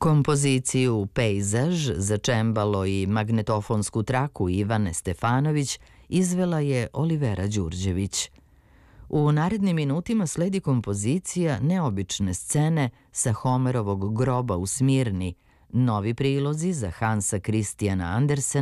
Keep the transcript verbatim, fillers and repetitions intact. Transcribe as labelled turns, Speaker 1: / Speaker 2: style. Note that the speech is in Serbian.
Speaker 1: Kompoziciju Pejzaž za čembalo i magnetofonsku traku Ivane Stefanović izvela je Olivera Đurđević. U narednim minutima sledi kompozicija Neobične scene sa Homerovog groba u Smirni, novi prilozi za Hansa Christiana Andersena